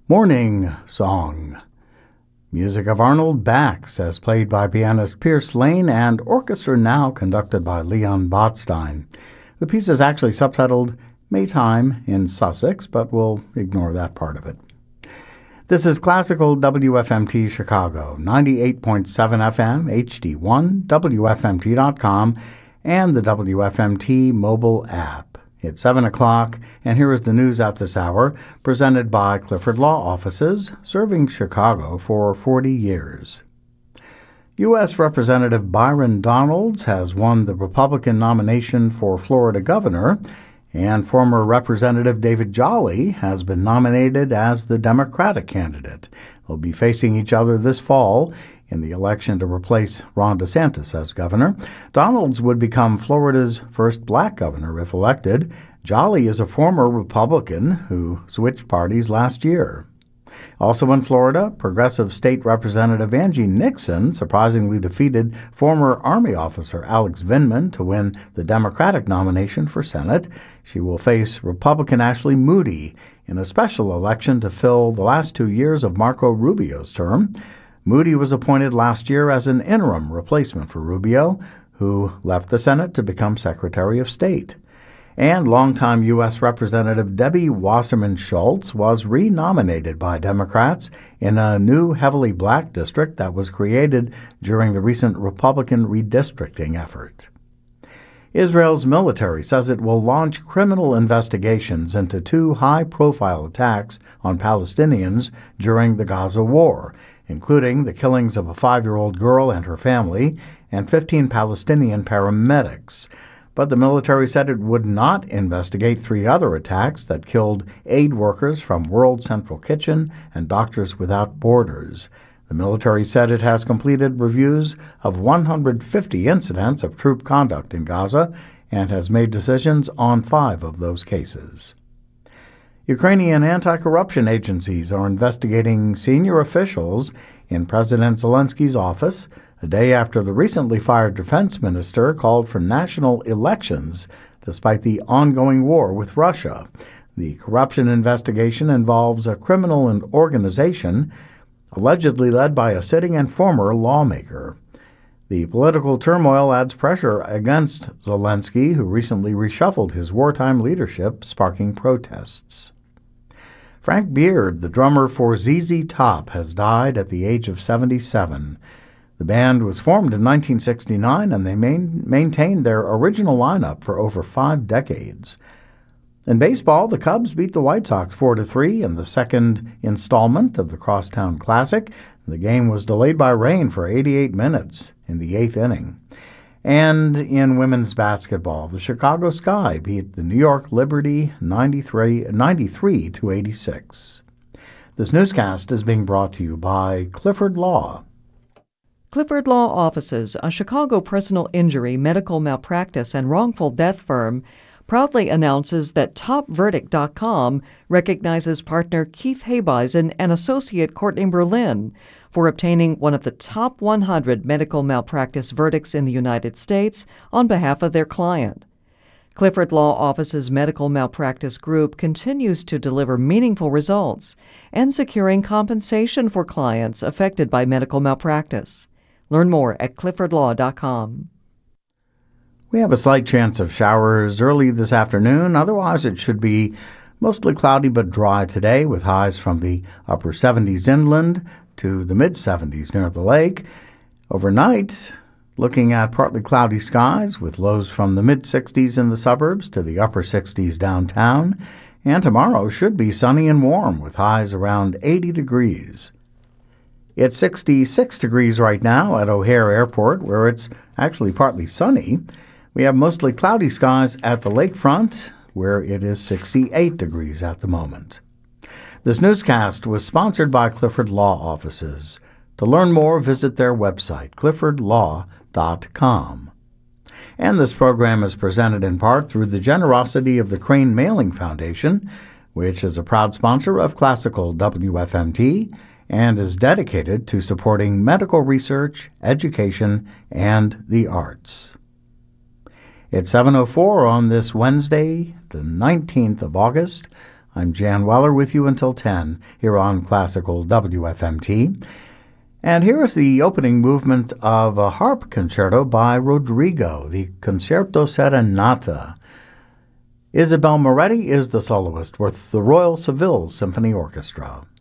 Morning Song. Music of Arnold Bax, as played by pianist Pierce Lane, and orchestra now conducted by Leon Botstein. The piece is actually subtitled Maytime in Sussex, but we'll ignore that part of it. This is Classical WFMT Chicago, 98.7 FM, HD1, WFMT.com, and the WFMT mobile app. It's 7 o'clock, and here is the news at this hour, presented by Clifford Law Offices, serving Chicago for 40 years. U.S. Representative Byron Donalds has won the Republican nomination for Florida governor, and former Representative David Jolly has been nominated as the Democratic candidate. They'll be facing each other this fall in the election to replace Ron DeSantis as governor. Donalds would become Florida's first black governor if elected. Jolly is a former Republican who switched parties last year. Also in Florida, Progressive State Representative Angie Nixon surprisingly defeated former Army officer Alex Vindman to win the Democratic nomination for Senate. She will face Republican Ashley Moody in a special election to fill the last 2 years of Marco Rubio's term. Moody was appointed last year as an interim replacement for Rubio, who left the Senate to become Secretary of State. And longtime U.S. Representative Debbie Wasserman Schultz was renominated by Democrats in a new heavily black district that was created during the recent Republican redistricting effort. Israel's military says it will launch criminal investigations into 2 high-profile attacks on Palestinians during the Gaza war, including the killings of a 5-year-old girl and her family and 15 Palestinian paramedics. But the military said it would not investigate 3 other attacks that killed aid workers from World Central Kitchen and Doctors Without Borders. The military said it has completed reviews of 150 incidents of troop conduct in Gaza and has made decisions on 5 of those cases. Ukrainian anti-corruption agencies are investigating senior officials in President Zelensky's office a day after the recently fired defense minister called for national elections despite the ongoing war with Russia. The corruption investigation involves a criminal organization allegedly led by a sitting and former lawmaker. The political turmoil adds pressure against Zelensky, who recently reshuffled his wartime leadership, sparking protests. Frank Beard, the drummer for ZZ Top, has died at the age of 77. The band was formed in 1969, and they maintained their original lineup for over 5 decades. In baseball, the Cubs beat the White Sox 4-3 in the second installment of the Crosstown Classic. The game was delayed by rain for 88 minutes in the 8th inning. And in women's basketball, the Chicago Sky beat the New York Liberty 93-86. This newscast is being brought to you by Clifford Law. Clifford Law Offices, a Chicago personal injury, medical malpractice, and wrongful death firm, proudly announces that TopVerdict.com recognizes partner Keith Habeisen and associate Courtney Berlin for obtaining one of the top 100 medical malpractice verdicts in the United States on behalf of their client. Clifford Law Office's medical malpractice group continues to deliver meaningful results and securing compensation for clients affected by medical malpractice. Learn more at cliffordlaw.com. We have a slight chance of showers early this afternoon. Otherwise, it should be mostly cloudy but dry today, with highs from the upper 70s inland to the mid-70s near the lake. Overnight, looking at partly cloudy skies with lows from the mid-60s in the suburbs to the upper 60s downtown. And tomorrow should be sunny and warm with highs around 80 degrees. It's 66 degrees right now at O'Hare Airport, where it's actually partly sunny. We have mostly cloudy skies at the lakefront, where it is 68 degrees at the moment. This newscast was sponsored by Clifford Law Offices. To learn more, visit their website, cliffordlaw.com. And this program is presented in part through the generosity of the Crane Mailing Foundation, which is a proud sponsor of Classical WFMT and is dedicated to supporting medical research, education, and the arts. It's 7:04 on this Wednesday, the 19th of August. I'm Jan Weller with you until 10 here on Classical WFMT. And here is the opening movement of a harp concerto by Rodrigo, the Concerto Serenata. Isabel Moretti is the soloist with the Royal Seville Symphony Orchestra.